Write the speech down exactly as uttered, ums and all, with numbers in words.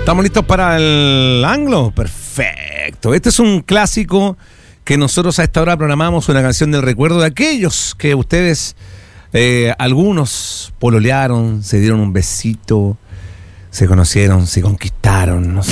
¿Estamos listos para el anglo? Perfecto. Este es un clásico que nosotros a esta hora programamos, una canción del recuerdo de aquellos que ustedes, eh, algunos pololearon, se dieron un besito, se conocieron, se conquistaron, no sé.